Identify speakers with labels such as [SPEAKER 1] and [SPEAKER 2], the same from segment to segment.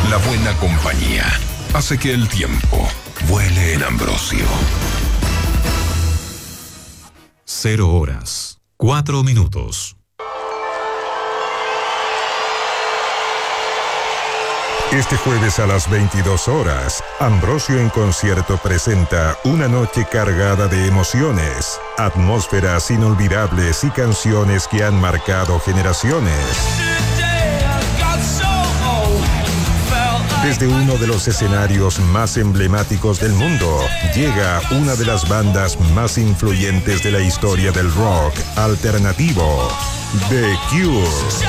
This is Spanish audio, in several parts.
[SPEAKER 1] La buena compañía hace que el tiempo vuele en Ambrosio.
[SPEAKER 2] 0:04.
[SPEAKER 3] Este jueves a las 22 horas, Ambrosio en concierto presenta una noche cargada de emociones, atmósferas inolvidables y canciones que han marcado generaciones. Desde uno de los escenarios más emblemáticos del mundo, llega una de las bandas más influyentes de la historia del rock alternativo, The Cure.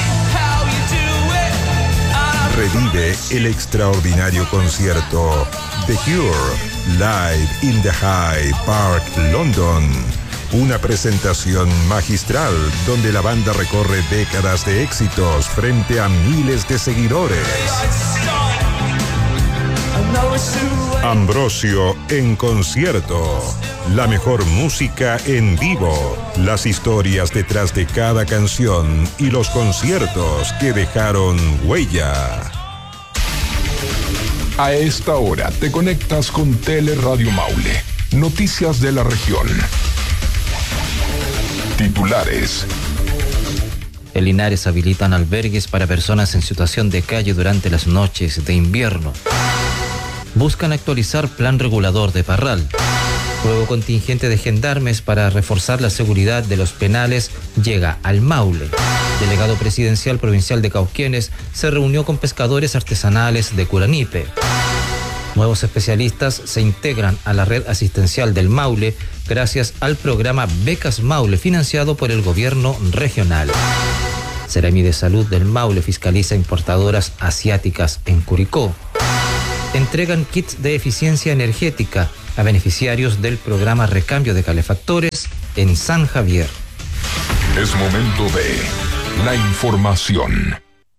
[SPEAKER 3] Revive el extraordinario concierto The Cure Live in the Hyde Park, London. Una presentación magistral donde la banda recorre décadas de éxitos frente a miles de seguidores. Ambrosio en concierto. La mejor música en vivo. Las historias detrás de cada canción y los conciertos que dejaron huella.
[SPEAKER 1] A esta hora te conectas con Teleradio Maule. Noticias de la región. Titulares.
[SPEAKER 4] En Linares habilitan albergues para personas en situación de calle durante las noches de invierno. Buscan actualizar plan regulador de Parral. Nuevo contingente de gendarmes para reforzar la seguridad de los penales llega al Maule. Delegado presidencial provincial de Cauquenes se reunió con pescadores artesanales de Curanipe. Nuevos especialistas se integran a la red asistencial del Maule gracias al programa Becas Maule financiado por el gobierno regional. Seremi de Salud del Maule fiscaliza importadoras asiáticas en Curicó. Entregan kits de eficiencia energética a beneficiarios del programa Recambio de Calefactores en San Javier.
[SPEAKER 1] Es momento de la información.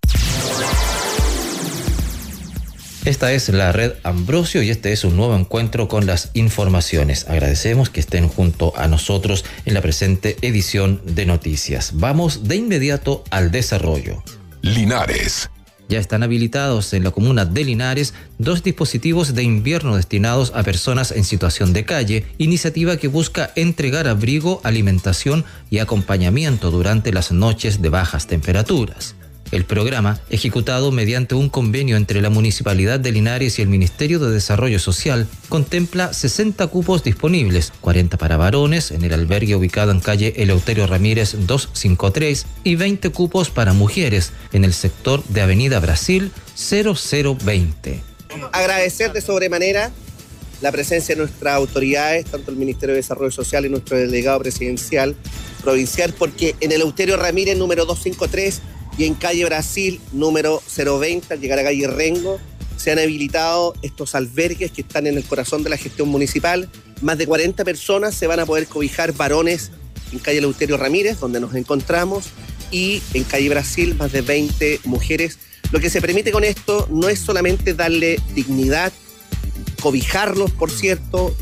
[SPEAKER 4] Esta es la red Ambrosio y este es un nuevo encuentro con las informaciones. Agradecemos que estén junto a nosotros en la presente edición de noticias. Vamos de inmediato al desarrollo.
[SPEAKER 1] Linares.
[SPEAKER 4] Ya están habilitados en la comuna de Linares 2 dispositivos de invierno destinados a personas en situación de calle, iniciativa que busca entregar abrigo, alimentación y acompañamiento durante las noches de bajas temperaturas. El programa, ejecutado mediante un convenio entre la Municipalidad de Linares y el Ministerio de Desarrollo Social, contempla 60 cupos disponibles, 40 para varones en el albergue ubicado en calle Eleuterio Ramírez 253 y 20 cupos para mujeres en el sector de Avenida Brasil 0020.
[SPEAKER 5] Agradecer de sobremanera la presencia de nuestras autoridades, tanto el Ministerio de Desarrollo Social y nuestro delegado presidencial provincial, porque en Eleuterio Ramírez número 253 y en calle Brasil, número 020, al llegar a calle Rengo, se han habilitado estos albergues que están en el corazón de la gestión municipal. Más de 40 personas se van a poder cobijar, varones en calle Eleuterio Ramírez, donde nos encontramos, y en calle Brasil, más de 20 mujeres. Lo que se permite con esto no es solamente darle dignidad, cobijarlos, por cierto,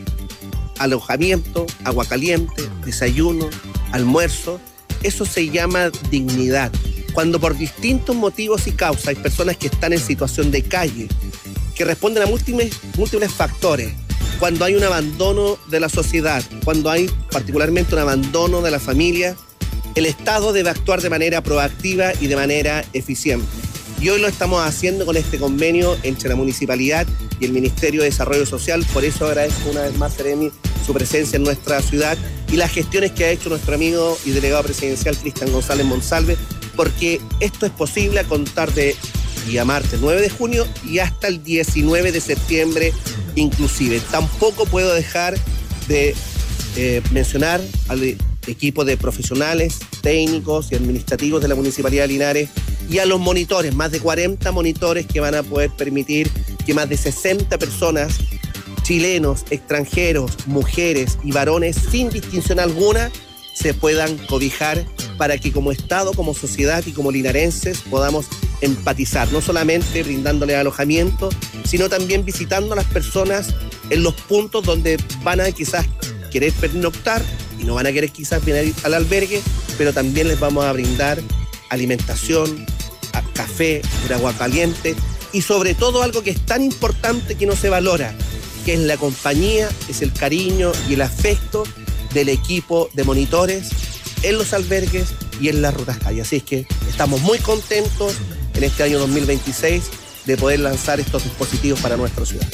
[SPEAKER 5] alojamiento, agua caliente, desayuno, almuerzo. Eso se llama dignidad. Cuando por distintos motivos y causas hay personas que están en situación de calle, que responden a múltiples factores, cuando hay un abandono de la sociedad, cuando hay particularmente un abandono de la familia, el Estado debe actuar de manera proactiva y de manera eficiente. Y hoy lo estamos haciendo con este convenio entre la Municipalidad y el Ministerio de Desarrollo Social. Por eso agradezco una vez más, Seremi, su presencia en nuestra ciudad y las gestiones que ha hecho nuestro amigo y delegado presidencial Cristian González Monsalve, porque esto es posible a contar de día martes 9 de junio y hasta el 19 de septiembre inclusive. Tampoco puedo dejar de mencionar al equipo de profesionales, técnicos y administrativos de la Municipalidad de Linares y a los monitores, más de 40 monitores que van a poder permitir que más de 60 personas, chilenos, extranjeros, mujeres y varones, sin distinción alguna, se puedan cobijar para que como Estado, como sociedad y como linarenses podamos empatizar, no solamente brindándoles alojamiento, sino también visitando a las personas en los puntos donde van a quizás querer pernoctar y no van a querer quizás venir al albergue, pero también les vamos a brindar alimentación, café, agua caliente, y sobre todo algo que es tan importante que no se valora, que es la compañía, es el cariño y el afecto del equipo de monitores en los albergues y en las rutas calle. Así es que estamos muy contentos en este año 2026 de poder lanzar estos dispositivos para nuestra ciudad.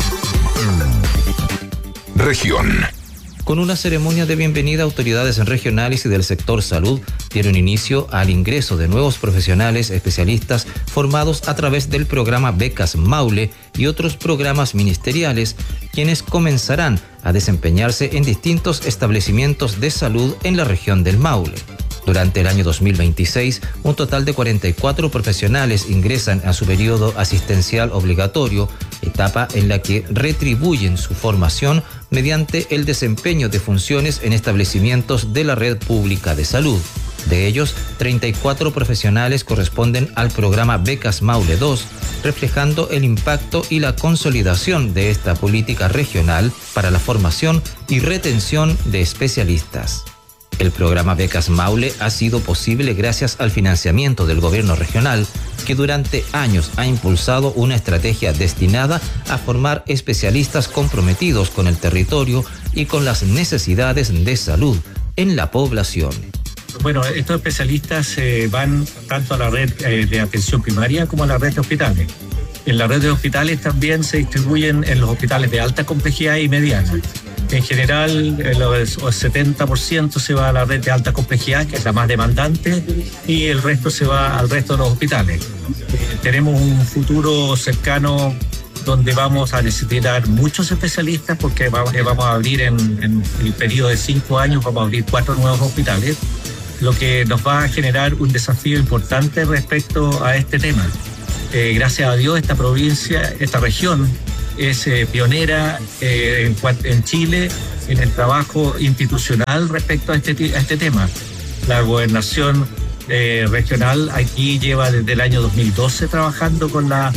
[SPEAKER 1] Región.
[SPEAKER 4] Con una ceremonia de bienvenida, autoridades regionales y del sector salud dieron inicio al ingreso de nuevos profesionales especialistas formados a través del programa Becas Maule y otros programas ministeriales, quienes comenzarán a desempeñarse en distintos establecimientos de salud en la región del Maule. Durante el año 2026, un total de 44 profesionales ingresan a su periodo asistencial obligatorio, etapa en la que retribuyen su formación mediante el desempeño de funciones en establecimientos de la red pública de salud. De ellos, 34 profesionales corresponden al programa Becas Maule 2, reflejando el impacto y la consolidación de esta política regional para la formación y retención de especialistas. El programa Becas Maule ha sido posible gracias al financiamiento del gobierno regional, que durante años ha impulsado una estrategia destinada a formar especialistas comprometidos con el territorio y con las necesidades de salud en la población.
[SPEAKER 6] Bueno, estos especialistas van tanto a la red de atención primaria como a la red de hospitales. En la red de hospitales también se distribuyen en los hospitales de alta complejidad y mediana. En general, el 70% se va a la red de alta complejidad, que es la más demandante, y el resto se va al resto de los hospitales. Tenemos un futuro cercano donde vamos a necesitar muchos especialistas, porque vamos a abrir en el periodo de 5 años, vamos a abrir 4 nuevos hospitales, lo que nos va a generar un desafío importante respecto a este tema. Gracias a Dios, esta provincia, esta región, es pionera en Chile en el trabajo institucional respecto a este tema. La gobernación regional aquí lleva desde el año 2012 trabajando con las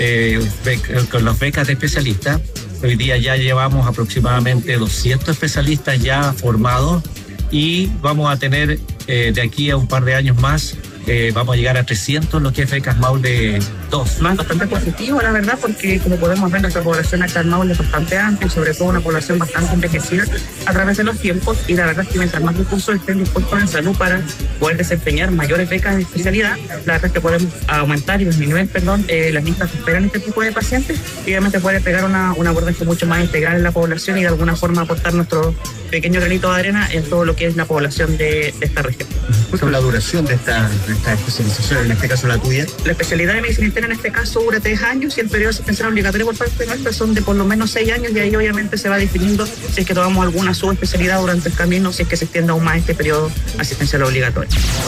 [SPEAKER 6] becas de especialistas. Hoy día ya llevamos aproximadamente 200 especialistas ya formados y vamos a tener de aquí a un par de años más vamos a llegar a 300 lo que es Becas Maule 2.
[SPEAKER 7] Bastante positivo, la verdad, porque como podemos ver, nuestra población acá en Maule es bastante amplia y sobre todo una población bastante envejecida a través de los tiempos, y la verdad es que mientras más recursos estén dispuestos en salud para poder desempeñar mayores becas de especialidad, la verdad es que podemos aumentar y disminuir, las listas de espera en este tipo de pacientes, y obviamente puede pegar una abordaje mucho más integral en la población y de alguna forma aportar nuestro pequeño granito de arena en todo lo que es la población de esta región.
[SPEAKER 6] ¿Cuál es la duración de esta especialización, en este caso la tuya?
[SPEAKER 7] La especialidad de medicina interna en este caso dura 3 años y el periodo asistencial obligatorio por parte nuestra son de por lo menos 6 años, y ahí obviamente se va definiendo si es que tomamos alguna subespecialidad durante el camino, si es que se extiende aún más este periodo asistencial obligatorio.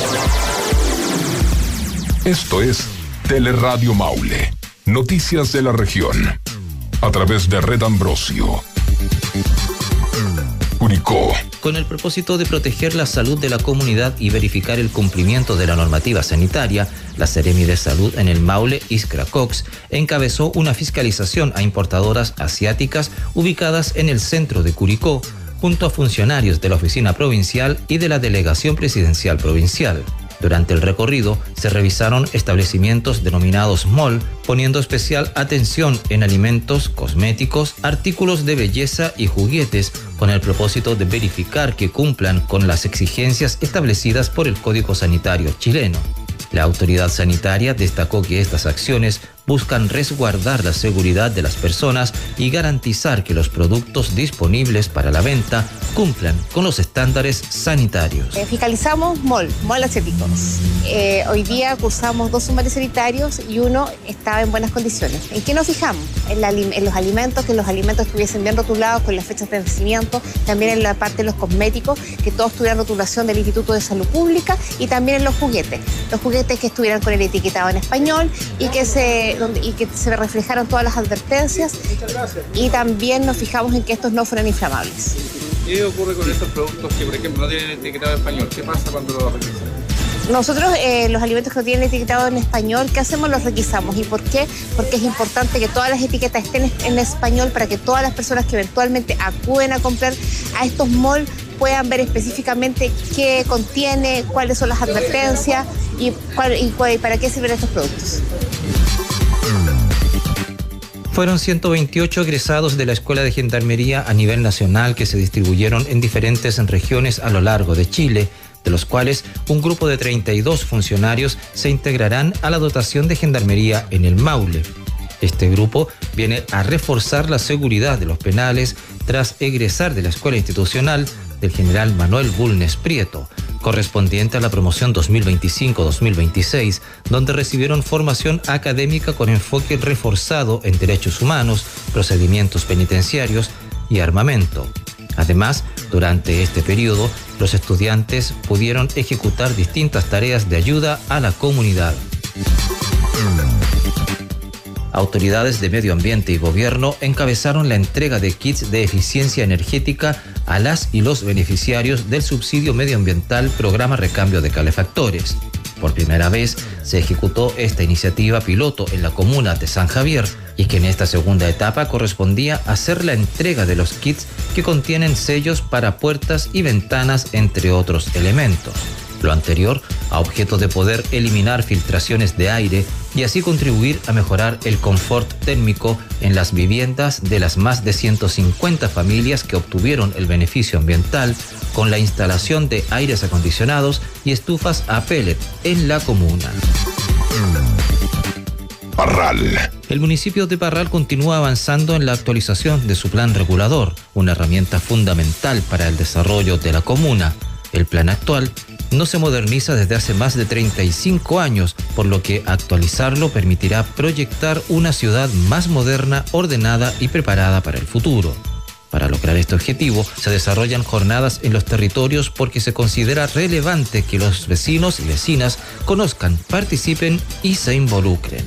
[SPEAKER 1] Esto es Teleradio Maule. Noticias de la región. A través de Red Ambrosio. Curicó.
[SPEAKER 4] Con el propósito de proteger la salud de la comunidad y verificar el cumplimiento de la normativa sanitaria, la Seremi de Salud en el Maule, Iskra Cox, encabezó una fiscalización a importadoras asiáticas ubicadas en el centro de Curicó, junto a funcionarios de la Oficina Provincial y de la Delegación Presidencial Provincial. Durante el recorrido se revisaron establecimientos denominados mall, poniendo especial atención en alimentos, cosméticos, artículos de belleza y juguetes, con el propósito de verificar que cumplan con las exigencias establecidas por el Código Sanitario chileno. La autoridad sanitaria destacó que estas acciones buscan resguardar la seguridad de las personas y garantizar que los productos disponibles para la venta cumplan con los estándares sanitarios.
[SPEAKER 8] Fiscalizamos mall asiáticos. Hoy día cursamos 2 sumarios sanitarios y uno estaba en buenas condiciones. ¿En qué nos fijamos? En los alimentos, que los alimentos estuviesen bien rotulados con las fechas de vencimiento, también en la parte de los cosméticos, que todos tuvieran rotulación del Instituto de Salud Pública, y también en los juguetes que estuvieran con el etiquetado en español y que se reflejaron todas las advertencias, y también nos fijamos en que estos no fueran inflamables.
[SPEAKER 9] ¿Qué ocurre con estos productos que, por ejemplo, no tienen etiquetado en español? ¿Qué pasa cuando los requisan?
[SPEAKER 8] Nosotros los alimentos que no tienen etiquetado en español, ¿qué hacemos? Los requisamos. ¿Y por qué? Porque es importante que todas las etiquetas estén en español para que todas las personas que eventualmente acuden a comprar a estos malls puedan ver específicamente qué contiene, cuáles son las advertencias y para qué sirven estos productos.
[SPEAKER 4] Fueron 128 egresados de la Escuela de Gendarmería a nivel nacional que se distribuyeron en diferentes regiones a lo largo de Chile, de los cuales un grupo de 32 funcionarios se integrarán a la dotación de Gendarmería en el Maule. Este grupo viene a reforzar la seguridad de los penales tras egresar de la Escuela Institucional del general Manuel Bulnes Prieto, correspondiente a la promoción 2025-2026, donde recibieron formación académica con enfoque reforzado en derechos humanos, procedimientos penitenciarios y armamento. Además, durante este periodo, los estudiantes pudieron ejecutar distintas tareas de ayuda a la comunidad. Autoridades de medio ambiente y gobierno encabezaron la entrega de kits de eficiencia energética a las y los beneficiarios del subsidio medioambiental Programa Recambio de Calefactores. Por primera vez se ejecutó esta iniciativa piloto en la comuna de San Javier y que en esta segunda etapa correspondía hacer la entrega de los kits que contienen sellos para puertas y ventanas, entre otros elementos. Lo anterior a objeto de poder eliminar filtraciones de aire y así contribuir a mejorar el confort térmico en las viviendas de las más de 150 familias que obtuvieron el beneficio ambiental con la instalación de aires acondicionados y estufas a pellet en la comuna.
[SPEAKER 1] Parral.
[SPEAKER 4] El municipio de Parral continúa avanzando en la actualización de su plan regulador, una herramienta fundamental para el desarrollo de la comuna. El plan actual no se moderniza desde hace más de 35 años, por lo que actualizarlo permitirá proyectar una ciudad más moderna, ordenada y preparada para el futuro. Para lograr este objetivo, se desarrollan jornadas en los territorios porque se considera relevante que los vecinos y vecinas conozcan, participen y se involucren.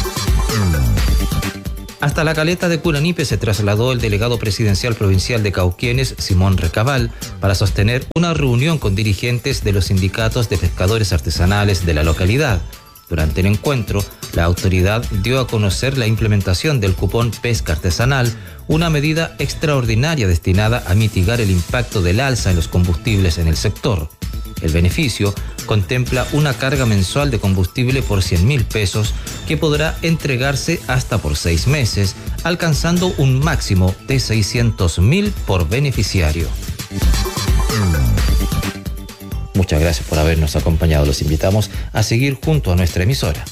[SPEAKER 4] Hasta la caleta de Curanipe se trasladó el delegado presidencial provincial de Cauquenes, Simón Recabal, para sostener una reunión con dirigentes de los sindicatos de pescadores artesanales de la localidad. Durante el encuentro, la autoridad dio a conocer la implementación del cupón pesca artesanal, una medida extraordinaria destinada a mitigar el impacto del alza en los combustibles en el sector. El beneficio contempla una carga mensual de combustible por 100.000 pesos que podrá entregarse hasta por 6 meses, alcanzando un máximo de 600.000 por beneficiario. Muchas gracias por habernos acompañado. Los invitamos a seguir junto a nuestra emisora.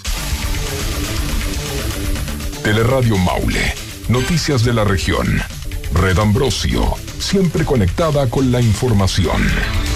[SPEAKER 1] Teleradio Maule. Noticias de la región. Red Ambrosio. Siempre conectada con la información.